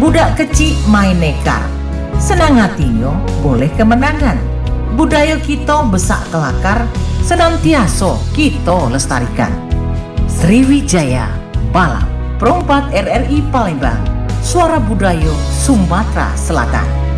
Budak kecil main nekar, senang hatinya boleh kemenangan. Budaya kita besak kelakar, senantiasa kita lestarikan. Sriwijaya Balap Perompak RRI Palembang, suara budaya Sumatera Selatan.